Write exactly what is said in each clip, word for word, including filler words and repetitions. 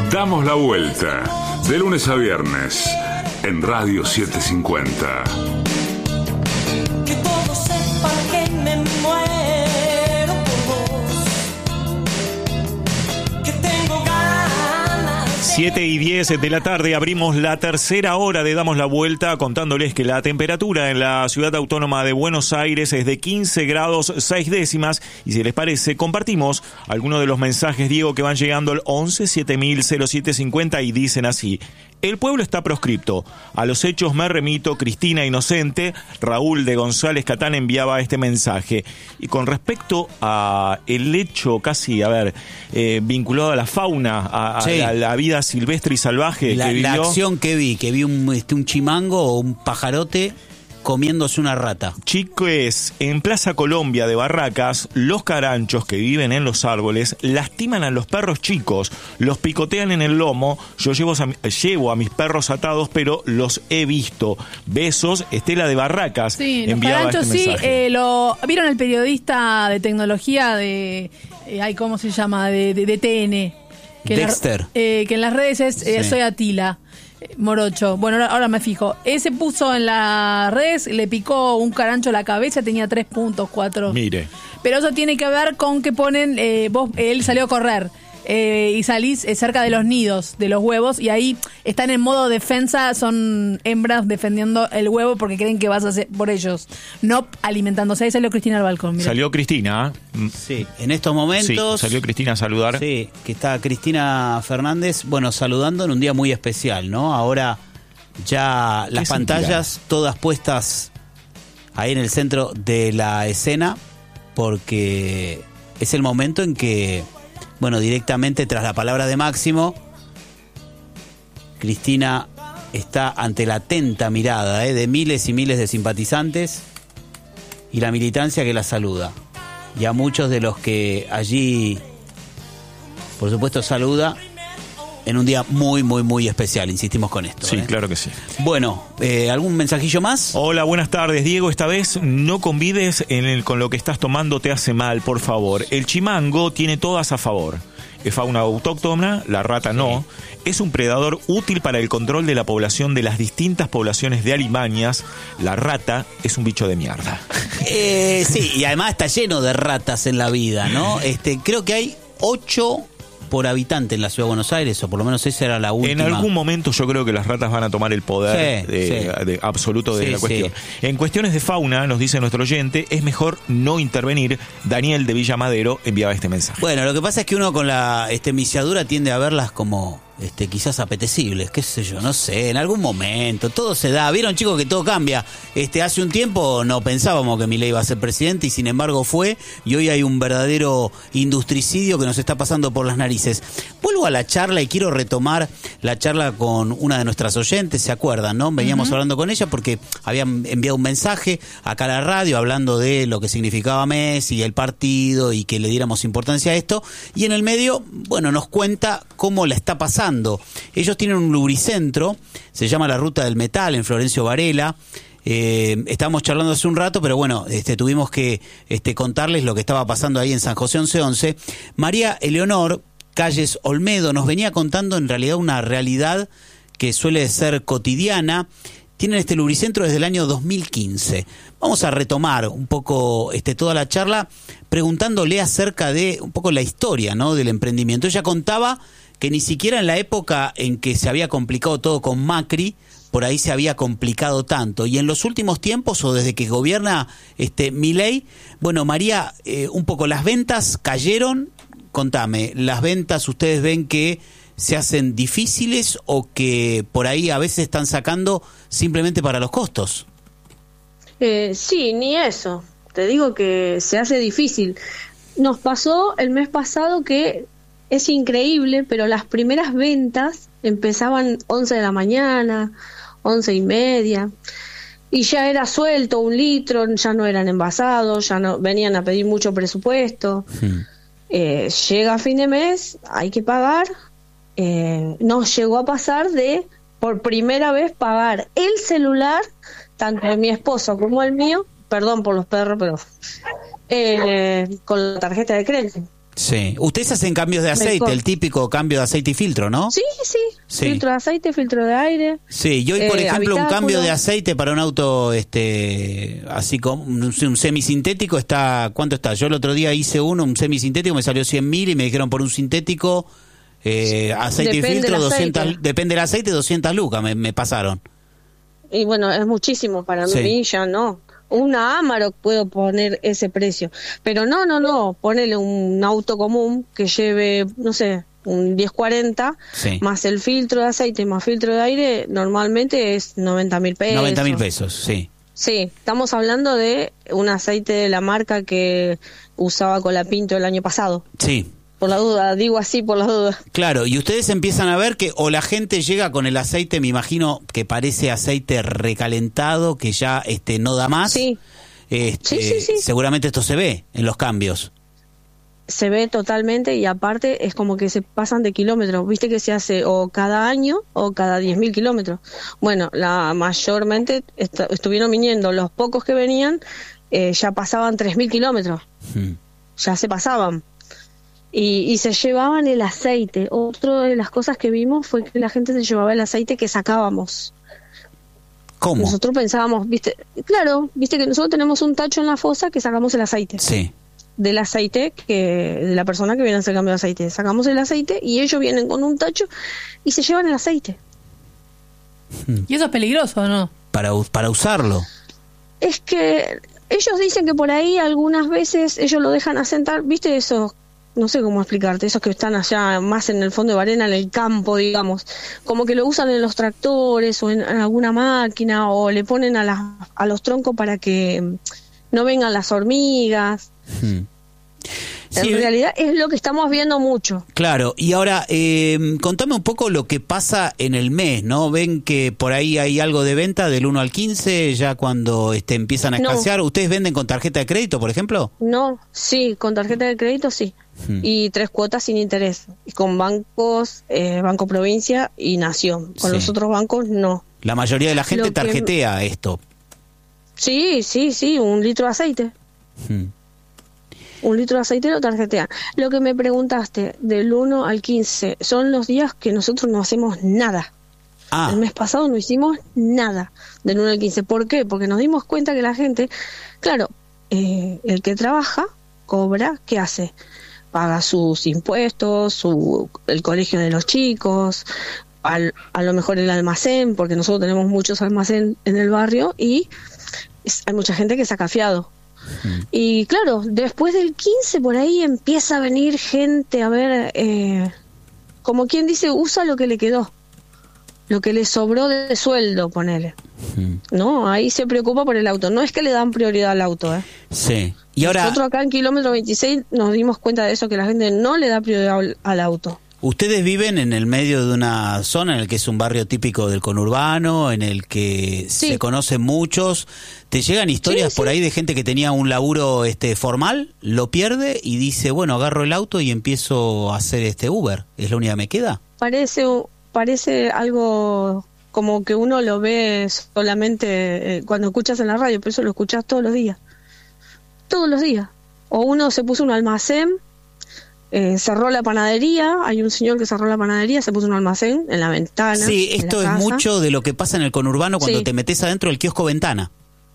Damos la vuelta, de lunes a viernes, en Radio setecientos cincuenta. Que todos sepan que me muero por vos, que tengo ganas. siete y diez de la tarde abrimos la tercera hora de Damos la Vuelta, contándoles que la temperatura en la ciudad autónoma de Buenos Aires es de quince grados seis décimas, y si les parece compartimos algunos de los mensajes, Diego, que van llegando al once siete mil cero siete cincuenta y dicen así: el pueblo está proscripto, a los hechos me remito, Cristina inocente. Raúl de González Catán enviaba este mensaje. Y con respecto a el hecho casi, a ver, eh, vinculado a la fauna, a, sí. a, a la vida silvestre y salvaje la, que vivió. La acción que vi, que vi un, este, un chimango o un pajarote comiéndose una rata. Chicos, en Plaza Colombia de Barracas, los caranchos que viven en los árboles lastiman a los perros chicos, los picotean en el lomo. Yo llevo a, llevo a mis perros atados, pero los he visto. Besos, Estela de Barracas. Sí, los enviaba caranchos este sí, mensaje. eh, lo, ¿vieron el periodista de tecnología de, eh, ay, ¿cómo se llama? De, de, de T N. Que Dexter. En la, eh, que en las redes es eh, Sí. Soy Atila. Morocho, bueno, ahora, ahora me fijo. Ese puso en las redes, le picó un carancho a la cabeza, tenía tres puntos, cuatro. Mire. Pero eso tiene que ver con que ponen, eh, vos, él salió a correr eh, y salís eh, cerca de los nidos, de los huevos, y ahí están en modo defensa, son hembras defendiendo el huevo porque creen que vas a hacer por ellos, no alimentándose. Ahí salió Cristina al balcón. Mira. Salió Cristina. Sí, en estos momentos. Sí, salió Cristina a saludar. Sí, que está Cristina Fernández, bueno, saludando en un día muy especial, ¿no? Ahora ya las pantallas sentirá? todas puestas ahí en el centro de la escena, porque es el momento en que, bueno, directamente tras la palabra de Máximo, Cristina está ante la atenta mirada ¿eh? de miles y miles de simpatizantes y la militancia que la saluda. Y a muchos de los que allí, por supuesto, saluda en un día muy, muy, muy especial. Insistimos con esto. Sí, ¿eh? claro que sí. Bueno, eh, ¿algún mensajillo más? Hola, buenas tardes, Diego. Esta vez no convides en el, con lo que estás tomando, te hace mal, por favor. El chimango tiene todas a favor. Es fauna autóctona, la rata no. Es un predador útil para el control de la población de las distintas poblaciones de alimañas. La rata es un bicho de mierda. Eh, sí, y además está lleno de ratas en la vida, ¿no? Este, creo que hay ocho por habitante en la ciudad de Buenos Aires, o por lo menos esa era la última. En algún momento yo creo que las ratas van a tomar el poder Sí, de, sí. de absoluto de Sí, la cuestión. sí. En cuestiones de fauna, nos dice nuestro oyente, es mejor no intervenir. Daniel de Villa Madero enviaba este mensaje. Bueno, lo que pasa es que uno con la este, misiadura tiende a verlas como este, quizás apetecibles, qué sé yo, no sé, en algún momento, todo se da. Vieron, chicos, que todo cambia. Este, hace un tiempo no pensábamos que Milei iba a ser presidente y sin embargo fue, y hoy hay un verdadero industricidio que nos está pasando por las narices. Vuelvo a la charla y quiero retomar la charla con una de nuestras oyentes, ¿se acuerdan, no? Veníamos uh-huh. hablando con ella porque habían enviado un mensaje acá a la radio hablando de lo que significaba Messi, el partido y que le diéramos importancia a esto, y en el medio, bueno, nos cuenta cómo la está pasando. Ellos tienen un lubricentro, se llama La Ruta del Metal, en Florencio Varela. Eh, estábamos charlando hace un rato, pero bueno, este, tuvimos que este, contarles lo que estaba pasando ahí en San José once once. María Eleonor Calles Olmedo nos venía contando en realidad una realidad que suele ser cotidiana. Tienen este lubricentro desde el año dos mil quince. Vamos a retomar un poco este, toda la charla preguntándole acerca de un poco la historia, ¿no?, del emprendimiento. Ella contaba que ni siquiera en la época en que se había complicado todo con Macri, por ahí se había complicado tanto. Y en los últimos tiempos, o desde que gobierna este Milei, bueno, María, eh, un poco las ventas cayeron. Contame, ¿las ventas ustedes ven que se hacen difíciles o que por ahí a veces están sacando simplemente para los costos? Eh, sí, ni eso. Te digo que se hace difícil. Nos pasó el mes pasado que es increíble, pero las primeras ventas empezaban once de la mañana, once y media, y ya era suelto un litro, ya no eran envasados, ya no venían a pedir mucho presupuesto. Hmm. Eh, llega a fin de mes, hay que pagar. Eh, nos llegó a pasar de, por primera vez, pagar el celular, tanto de mi esposo como el mío, perdón por los perros, pero eh, con la tarjeta de crédito. Sí. Ustedes hacen cambios de aceite, co- el típico cambio de aceite y filtro, ¿no? Sí, sí, Sí. filtro de aceite, filtro de aire. Sí, y hoy, por Eh, ejemplo, un habitáculo. cambio de aceite para un auto este así como un, un semisintético está, ¿cuánto está? Yo el otro día hice uno, un semisintético, me salió cien mil y me dijeron por un sintético, eh, aceite Depende y filtro, del aceite. doscientas, depende del aceite, doscientas lucas me, me pasaron. Y bueno, es muchísimo para Sí. mí, ya no. Una Amarok puedo poner ese precio. Pero no, no, no. Ponele un auto común que lleve, no sé, un diez cuarenta, Sí. más el filtro de aceite, más filtro de aire, normalmente es noventa mil pesos. noventa mil pesos, sí. Sí, estamos hablando de un aceite de la marca que usaba Colapinto el año pasado. Sí. Por la duda, digo así por la duda. Claro, y ustedes empiezan a ver que o la gente llega con el aceite, me imagino que parece aceite recalentado, que ya este no da más. Sí. Este, Sí, sí, sí. Seguramente esto se ve en los cambios. Se ve totalmente y aparte es como que se pasan de kilómetros. Viste que se hace o cada año o cada diez mil kilómetros. Bueno, la mayormente est- estuvieron viniendo, los pocos que venían eh, ya pasaban tres mil kilómetros. Hmm. Ya se pasaban. Y, y se llevaban el aceite. Otra de las cosas que vimos fue que la gente se llevaba el aceite que sacábamos. ¿Cómo? Nosotros pensábamos, viste, claro, viste que nosotros tenemos un tacho en la fosa que sacamos el aceite. Sí. Del aceite que de la persona que viene a hacer cambio de aceite. Sacamos el aceite y ellos vienen con un tacho y se llevan el aceite. ¿Y eso es peligroso o no? Para, u- para usarlo. Es que ellos dicen que por ahí algunas veces ellos lo dejan asentar, viste esos, no sé cómo explicarte, esos que están allá más en el fondo de arena, en el campo, digamos, como que lo usan en los tractores o en, en alguna máquina o le ponen a, las a los troncos para que mm, no vengan las hormigas. Hmm. En Sí, realidad es lo que estamos viendo mucho. claro, y ahora eh, contame un poco lo que pasa en el mes, ¿no? Ven que por ahí hay algo de venta del uno al quince, ya cuando este, empiezan a No. escasear. ¿Ustedes venden con tarjeta de crédito, por ejemplo? No, sí, con tarjeta de crédito sí. Hmm. Y tres cuotas sin interés. Y con bancos, eh, Banco Provincia y Nación. Con Sí. los otros bancos no. La mayoría de la gente Lo que- tarjetea esto. Sí, sí, sí, un litro de aceite. Hmm. Un litro de aceite lo tarjetean. Lo que me preguntaste, del uno al quince, son los días que nosotros no hacemos nada. Ah, El mes pasado no hicimos nada del uno al quince. ¿Por qué? Porque nos dimos cuenta que la gente, claro, eh, el que trabaja, cobra, ¿qué hace? Paga sus impuestos, su, el colegio de los chicos, al, a lo mejor el almacén, porque nosotros tenemos muchos almacén en el barrio y es- hay mucha gente que saca fiado. Y claro, después del quince por ahí empieza a venir gente a ver, eh, como quien dice, usa lo que le quedó, lo que le sobró de sueldo, ponele. hmm. No, ahí se preocupa por el auto. No es que le dan prioridad al auto, ¿eh? Sí. Y ahora, Nosotros acá en kilómetro veintiséis nos dimos cuenta de eso, que la gente no le da prioridad al, al auto. ustedes viven en el medio de una zona en el que es un barrio típico del conurbano, en el que Sí. se conocen muchos. ¿Te llegan historias Sí, por sí. ahí de gente que tenía un laburo este formal, lo pierde y dice, bueno, agarro el auto y empiezo a hacer este Uber? ¿Es la única que me queda? Parece, parece algo como que uno lo ve solamente eh, cuando escuchas en la radio, pero eso lo escuchas todos los días. Todos los días. O uno se puso un almacén, eh, cerró la panadería, hay un señor que cerró la panadería, se puso un almacén en la ventana. Sí, de la esto es casa. mucho de lo que pasa en el conurbano cuando Sí. te metes adentro del kiosco ventana.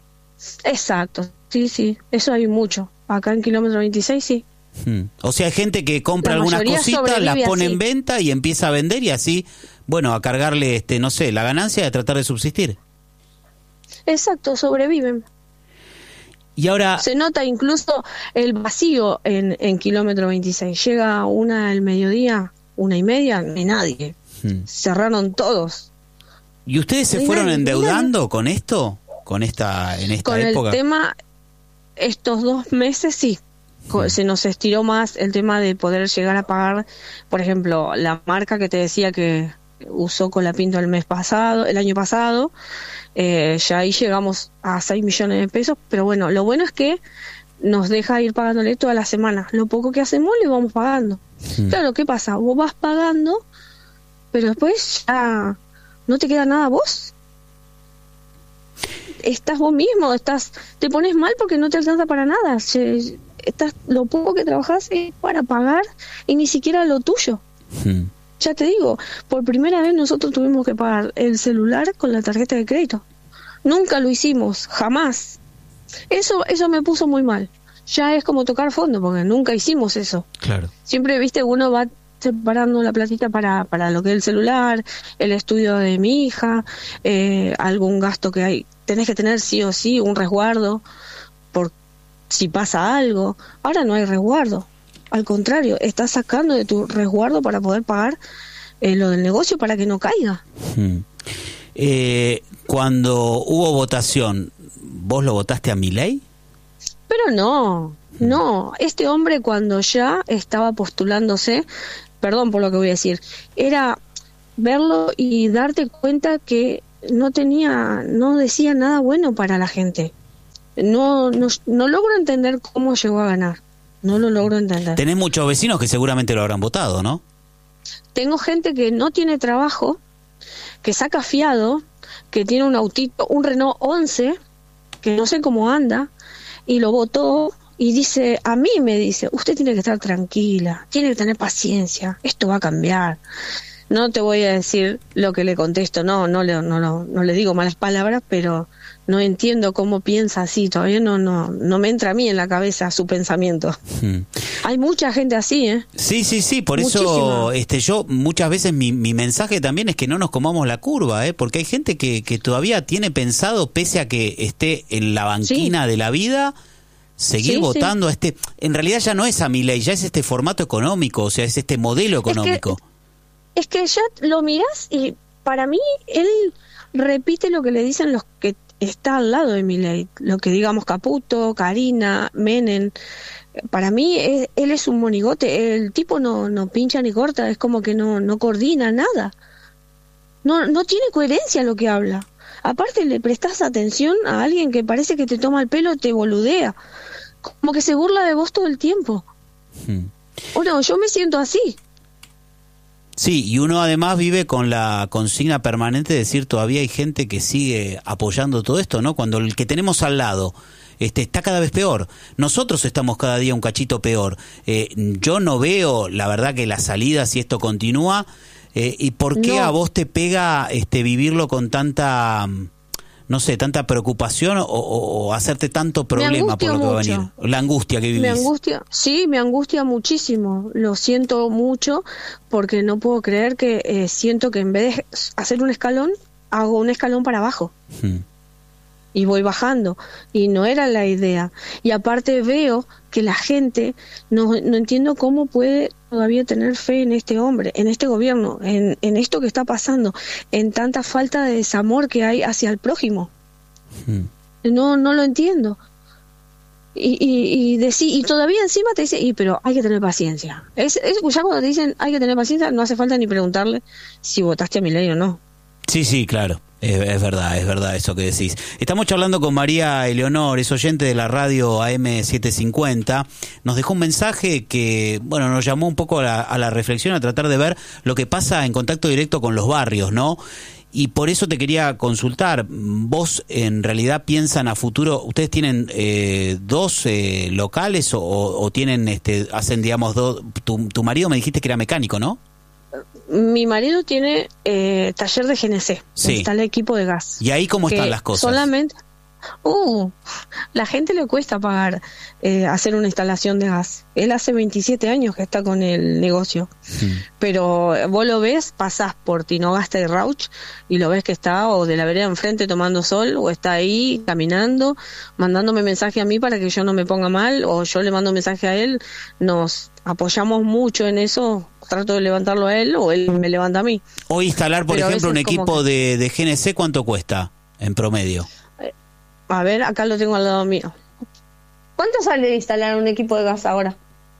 Exacto, sí, sí, eso hay mucho. Acá en kilómetro veintiséis, sí. Hmm. O sea, hay gente que compra La algunas mayoría cositas, las sobrevive pone así. en venta y empieza a vender y así, bueno, a cargarle, este, no sé, la ganancia de tratar de subsistir. Exacto, sobreviven. Y ahora, Se nota incluso el vacío en, en kilómetro veintiséis. Llega una del mediodía, una y media, no hay nadie. hmm. Cerraron todos. ¿y ustedes se Mira, fueron mira. endeudando con esto? Con esta, en esta Con época. el tema, estos dos meses sí. Co- Se nos estiró más el tema de poder llegar a pagar, por ejemplo, la marca que te decía que usó Colapinto el mes pasado, el año pasado, eh, ya ahí llegamos a seis millones de pesos, pero bueno, lo bueno es que nos deja ir pagándole toda la semana. Lo poco que hacemos le vamos pagando. Hmm. Claro, ¿qué pasa? Vos vas pagando, pero después ya no te queda nada a vos. Estás vos mismo, estás, te pones mal porque no te alcanza para nada. Se- estás, lo poco que trabajás es para pagar y ni siquiera lo tuyo. Hmm. Ya te digo, por primera vez nosotros tuvimos que pagar el celular con la tarjeta de crédito. Nunca lo hicimos, jamás. Eso, eso me puso muy mal. Ya es como tocar fondo, porque nunca hicimos eso. Claro. Siempre, viste, uno va separando la platita para, para lo que es el celular, el estudio de mi hija, eh, algún gasto que hay. Tenés que tener sí o sí un resguardo por si pasa algo. Ahora no hay resguardo. Al contrario, estás sacando de tu resguardo para poder pagar eh, lo del negocio para que no caiga. Hmm. Eh, cuando hubo votación, ¿vos lo votaste a Milei? Pero no, no. Este hombre cuando ya estaba postulándose, perdón por lo que voy a decir, era verlo y darte cuenta que no tenía, no decía nada bueno para la gente. No, no, no logro entender cómo llegó a ganar. No lo logro entender. Tenés muchos vecinos que seguramente lo habrán votado, ¿no? Tengo gente que no tiene trabajo, que saca fiado, que tiene un autito, un Renault once, que no sé cómo anda, y lo votó y dice, a mí me dice, usted tiene que estar tranquila, tiene que tener paciencia, esto va a cambiar. No te voy a decir lo que le contesto, no, no le, no, no, no le digo malas palabras, pero no entiendo cómo piensa así, todavía no, no, no me entra a mí en la cabeza su pensamiento. Hmm. Hay mucha gente así, ¿eh? Sí, sí, sí, por Muchísima. eso este, yo muchas veces mi, mi mensaje también es que no nos comamos la curva, ¿eh? Porque hay gente que, que todavía tiene pensado, pese a que esté en la banquina sí. de la vida, seguir sí, votando sí. a este... En realidad ya no es a Milei, ya es este formato económico, o sea, es este modelo económico. Es que, es que ya lo mirás y para mí él repite lo que le dicen los que está al lado de Milei, lo que digamos Caputo, Karina, Menem. Para mí es, él es un monigote, el tipo no, no pincha ni corta, es como que no, no coordina nada. No, no tiene coherencia lo que habla. Aparte le prestás atención a alguien que parece que te toma el pelo, te boludea, como que se burla de vos todo el tiempo. Hmm. Bueno, yo me siento así. Sí, y uno además vive con la consigna permanente de decir todavía hay gente que sigue apoyando todo esto, ¿no? Cuando el que tenemos al lado este, está cada vez peor. Nosotros estamos cada día un cachito peor. Eh, yo no veo, la verdad, que la salida, si esto continúa, eh, ¿y por qué no. a vos te pega este vivirlo con tanta... no sé, tanta preocupación o, o, o hacerte tanto problema por lo que va a venir? La angustia que vivís. Me angustia, sí, me angustia muchísimo. Lo siento mucho porque no puedo creer que eh, siento que en vez de hacer un escalón, hago un escalón para abajo. Hmm. Y voy bajando. Y no era la idea. Y aparte veo que la gente, no, no entiendo cómo puede todavía tener fe en este hombre, en este gobierno, en, en esto que está pasando, en tanta falta de desamor que hay hacia el prójimo. Hmm. No, no lo entiendo. Y, y, y, decí, y todavía encima te dice, y pero hay que tener paciencia. Es, es, ya cuando te dicen hay que tener paciencia, no hace falta ni preguntarle si votaste a Milei o no. Sí, sí, claro. Es, es verdad, es verdad eso que decís. Estamos charlando con María Eleonor, es oyente de la radio A M setecientos cincuenta. Nos dejó un mensaje que, bueno, nos llamó un poco a la, a la reflexión, a tratar de ver lo que pasa en contacto directo con los barrios, ¿no? Y por eso te quería consultar, vos en realidad piensan a futuro, ¿ustedes tienen eh, dos eh, locales o, o tienen, este, hacen, digamos, dos, tu, tu marido me dijiste que era mecánico, ¿no? Mi marido tiene eh, taller de G N C, sí. Está el equipo de gas. ¿Y ahí cómo están las cosas? Solamente, uh, la gente le cuesta pagar eh, hacer una instalación de gas. Él hace veintisiete años que está con el negocio, sí. Pero vos lo ves, pasás por Tinogasta y Rauch y lo ves que está o de la vereda enfrente tomando sol o está ahí caminando, mandándome mensaje a mí para que yo no me ponga mal o yo le mando mensaje a él. Nos apoyamos mucho en eso. Trato de levantarlo a él o él me levanta a mí. Hoy instalar, por Pero ejemplo, un equipo que... de, de G N C, ¿cuánto cuesta en promedio? A ver, acá lo tengo al lado mío. ¿Cuánto sale instalar un equipo de gas ahora?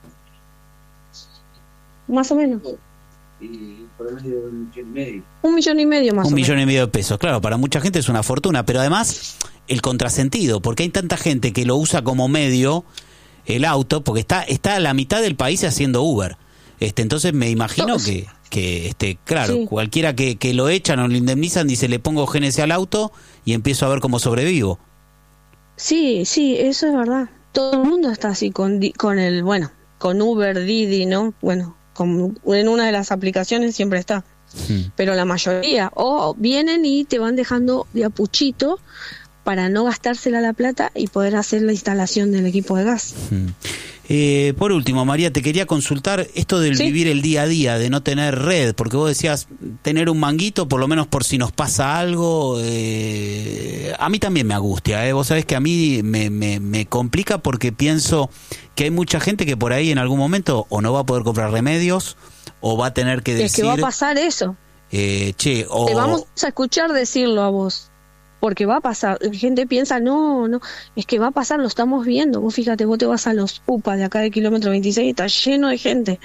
Más o menos. Y promedio de un millón y medio. Un millón y medio más un o menos. Un millón y medio de pesos. Claro, para mucha gente es una fortuna, pero además el contrasentido, porque hay tanta gente que lo usa como medio, el auto, porque está, está a la mitad del país haciendo Uber. Este, entonces me imagino que, que este, claro, sí. Cualquiera que, que lo echan o lo indemnizan dice le pongo G N C al auto y empiezo a ver cómo sobrevivo. Sí, sí, eso es verdad. todo el mundo está así con, Di- con el, bueno, con Uber, Didi, ¿no? Bueno, con, en una de las aplicaciones siempre está. Hmm. Pero la mayoría, o vienen y te van dejando de a puchito para no gastársela la plata y poder hacer la instalación del equipo de gas. Mm. Eh, por último, María, te quería consultar esto del Sí. vivir el día a día, de no tener red, porque vos decías tener un manguito, por lo menos por si nos pasa algo. Eh, a mí también me angustia, ¿eh? Vos sabés que a mí me, me, me complica porque pienso que hay mucha gente que por ahí en algún momento o no va a poder comprar remedios o va a tener que decir... Es que va a pasar eso. eh, che, o... Te vamos a escuchar decirlo a vos. Porque va a pasar. La gente piensa, no, no, es que va a pasar, lo estamos viendo. Vos fíjate, vos te vas a los U P A de acá de kilómetro veintiséis y está lleno de gente.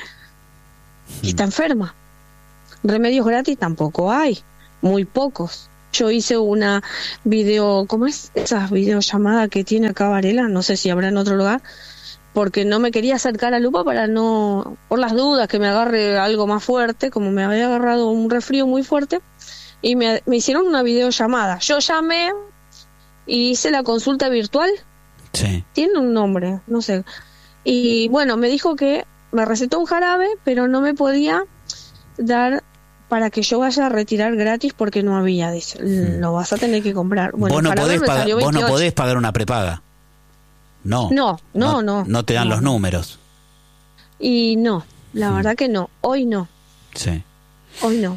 Y está enferma. Remedios gratis tampoco hay. Muy pocos. Yo hice una video, ¿cómo es? Esas videollamadas que tiene acá Varela, no sé si habrá en otro lugar, porque no me quería acercar al U P A para no, por las dudas que me agarre algo más fuerte, como me había agarrado un resfrío muy fuerte. Y me, me hicieron una videollamada. Yo llamé y hice la consulta virtual. Sí. Tiene un nombre, no sé. Y bueno, me dijo que me recetó un jarabe, pero no me podía dar para que yo vaya a retirar gratis porque no había. Dice, lo vas a tener que comprar. Bueno, vos, no el jarabe podés me pagar, salió vos no veintiocho. podés pagar una prepaga. No. No, no, no. No te dan No. los números. Y no, la Mm. verdad que no. Hoy no, Sí. hoy no.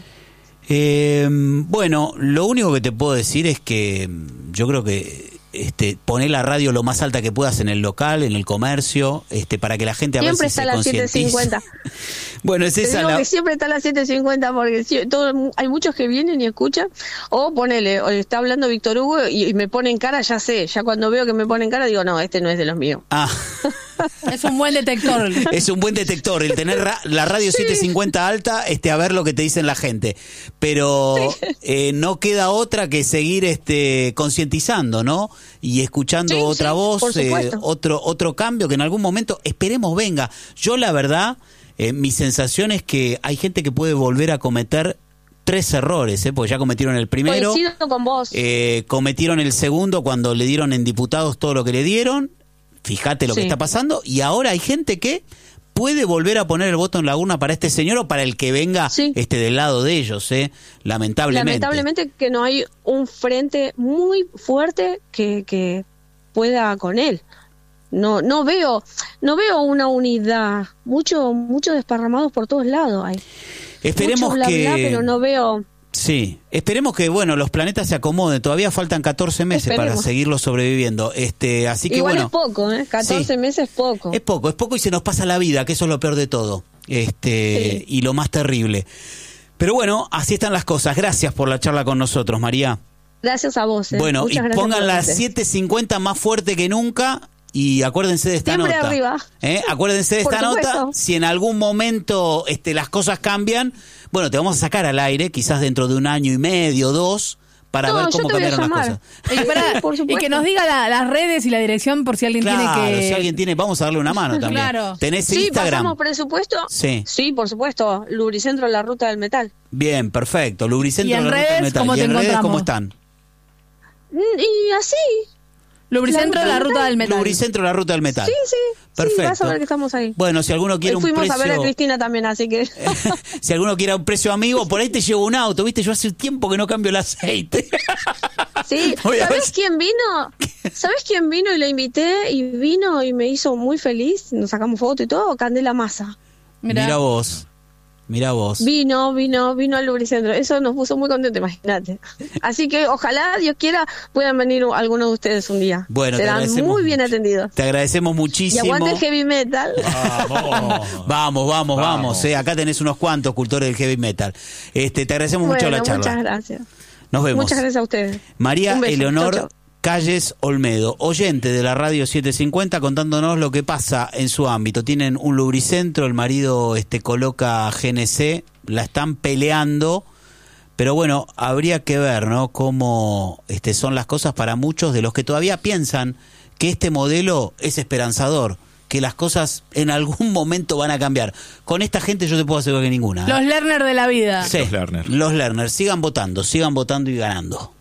Eh, bueno, lo único que te puedo decir es que mm, yo creo que este, poner la radio lo más alta que puedas en el local, en el comercio, este, para que la gente a Siempre ver si está se la concientice. siete cincuenta. Bueno, es Te esa digo la... que siempre está a las siete cincuenta porque si- todo, hay muchos que vienen y escuchan. O ponele, o está hablando Víctor Hugo y, y me pone en cara, ya sé. Ya cuando veo que me pone en cara digo, no, este no es de los míos. Ah, Es un buen detector. es un buen detector el tener ra- la radio setecientos cincuenta alta, este, a ver lo que te dicen la gente. Pero eh, no queda otra que seguir este, concientizando, ¿no? Y escuchando Sí, otra sí, voz, por eh, supuesto. otro otro cambio que en algún momento esperemos venga. Yo la verdad, eh, mi sensación es que hay gente que puede volver a cometer tres errores, ¿eh? Porque ya cometieron el primero. Coincido con vos. Eh, cometieron el segundo cuando le dieron en diputados todo lo que le dieron. Fíjate lo que Sí. está pasando. Y ahora hay gente que puede volver a poner el voto en la urna para este señor o para el que venga Sí. este del lado de ellos, ¿eh? Lamentablemente. Lamentablemente que no hay un frente muy fuerte que, que pueda con él. No no veo no veo una unidad. Mucho mucho desparramados por todos lados hay. Esperemos Mucho bla, que... bla, pero no veo. Sí, esperemos que bueno los planetas se acomoden. Todavía faltan catorce meses para Esperemos. seguirlo sobreviviendo. Este, así que Igual bueno, es poco, ¿eh? catorce Sí. meses es poco. es poco, es poco y se nos pasa la vida, que eso es lo peor de todo. Este, Sí. y lo más terrible. Pero bueno, así están las cosas. Gracias por la charla con nosotros, María. Gracias a vos. ¿eh? Bueno, y Muchas gracias pongan por las venirte. siete cincuenta más fuerte que nunca y acuérdense de esta Siempre nota. arriba. ¿Eh? Acuérdense de Por esta nota. supuesto. Si en algún momento este, las cosas cambian, bueno, te vamos a sacar al aire, quizás dentro de un año y medio, dos, para No, ver yo cómo te voy a cambiaron las llamar. cosas. Y, pará, Por y supuesto. que nos diga la- las redes y la dirección por si alguien Claro, tiene que... si alguien tiene, vamos a darle una mano también. Claro. ¿Tenés Sí, Instagram? pasamos presupuesto. Sí. Sí, por supuesto. Lubricentro La Ruta del Metal. Bien, perfecto. Lubricentro ¿Y en de la Ruta del redes Metal. cómo ¿Y te en redes encontramos? cómo están? Mm, Y así. Lubricentro de la ruta del metal. Lubricentro de la Ruta del Metal. Sí, sí. Perfecto. Sí, vas a ver que estamos ahí. Bueno, si alguno quiere Hoy un fuimos precio... a ver a Cristina también, así que... Si alguno quiere un precio amigo, por ahí te llevo un auto, ¿viste? Yo hace tiempo que no cambio el aceite. Sí, Voy a ver ¿sabes si- quién vino? ¿Sabes quién vino y le invité y vino y me hizo muy feliz? Nos sacamos foto y todo, Candela Massa. Mirá. Mira vos, mira vos. Vino, vino, vino al Lubricentro. Eso nos puso muy contentos, imagínate. Así que ojalá, Dios quiera, puedan venir algunos de ustedes un día. Bueno, te serán agradecemos muy bien mucho. atendidos. Te agradecemos Y muchísimo. aguante el heavy metal. Vamos. Vamos, vamos, vamos. Vamos. eh. Acá tenés unos cuantos cultores del heavy metal. Este, te agradecemos mucho Bueno, la charla. muchas gracias. Nos vemos. Muchas gracias a ustedes. María Un beso. Eleonor Chau, chau. Calles Olmedo, oyente de la radio setecientos cincuenta, contándonos lo que pasa en su ámbito. Tienen un lubricentro, el marido este coloca G N C, la están peleando, pero bueno, habría que ver, ¿no? Cómo este, son las cosas para muchos de los que todavía piensan que este modelo es esperanzador, que las cosas en algún momento van a cambiar. Con esta gente yo te puedo asegurar que ninguna. ¿eh? Los learners de la vida. Sí, Los learners. Los learners, sigan votando, sigan votando y ganando.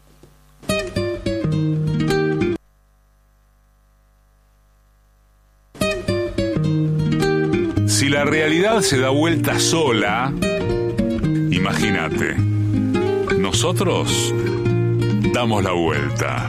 la realidad se da vuelta sola, imagínate, nosotros damos la vuelta.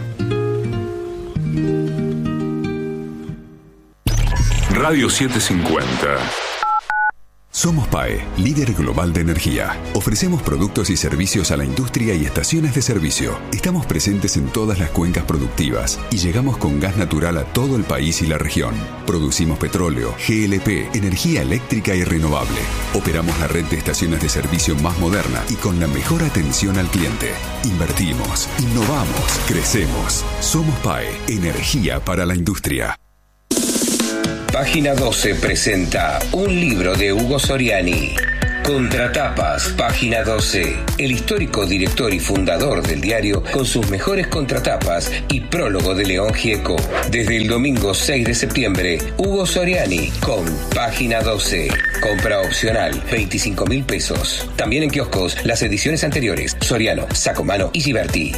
Radio setecientos cincuenta. Somos P A E, líder global de energía. Ofrecemos productos y servicios a la industria y estaciones de servicio. Estamos presentes en todas las cuencas productivas y llegamos con gas natural a todo el país y la región. Producimos petróleo, G L P, energía eléctrica y renovable. Operamos la red de estaciones de servicio más moderna y con la mejor atención al cliente. Invertimos, innovamos, crecemos. Somos P A E, energía para la industria. Página doce presenta un libro de Hugo Soriani. Contratapas, Página doce. El histórico director y fundador del diario con sus mejores contratapas y prólogo de León Gieco. Desde el domingo seis de septiembre, Hugo Soriani con Página doce. Compra opcional, veinticinco mil pesos. También en kioscos, las ediciones anteriores. Soriano, Sacomano y Giberti.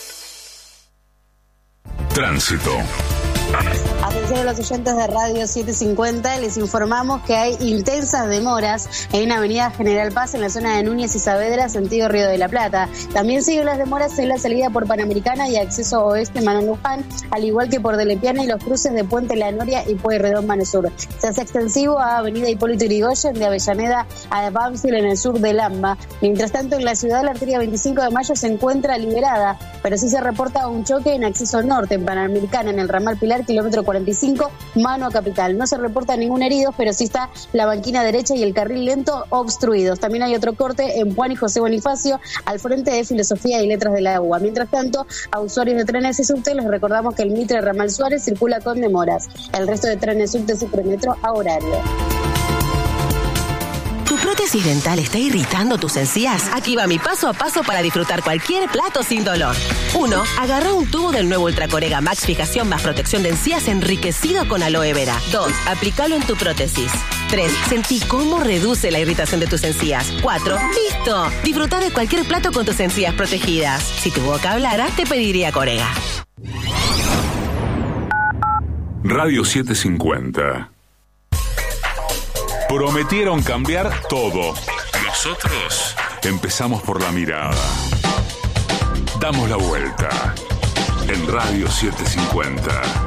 Tránsito. Atención a los oyentes de Radio setecientos cincuenta, les informamos que hay intensas demoras en Avenida General Paz en la zona de Núñez y Saavedra, sentido Río de la Plata. También siguen las demoras en la salida por Panamericana y acceso oeste Manuel Luján, al igual que por Delepiana y los cruces de Puente La Noria y Pueyrredón Mano Sur. Se hace extensivo a Avenida Hipólito Yrigoyen de Avellaneda a Banfield en el sur de Lamba. Mientras tanto, en la ciudad la arteria veinticinco de mayo se encuentra liberada, pero sí se reporta un choque en acceso norte en Panamericana en el ramal Pilar, kilómetro cuarenta y cinco, mano a Capital. No se reporta ningún herido, pero sí está la banquina derecha y el carril lento obstruidos. También hay otro corte en Juan y José Bonifacio, al frente de Filosofía y Letras de la U B A. Mientras tanto, a usuarios de trenes y subte les recordamos que el Mitre Ramal Suárez circula con demoras. El resto de trenes, subtes y premetro a horario. ¿Tu prótesis dental está irritando tus encías? Aquí va mi paso a paso para disfrutar cualquier plato sin dolor. uno. Agarra un tubo del nuevo Ultracorega Max Fijación más protección de encías enriquecido con aloe vera. dos. Aplícalo en tu prótesis. tres. Sentí cómo reduce la irritación de tus encías. cuatro. ¡Listo! Disfruta de cualquier plato con tus encías protegidas. Si tu boca hablara, te pediría Corega. Radio setecientos cincuenta. Prometieron cambiar todo. Nosotros empezamos por la mirada. Damos la vuelta en Radio setecientos cincuenta.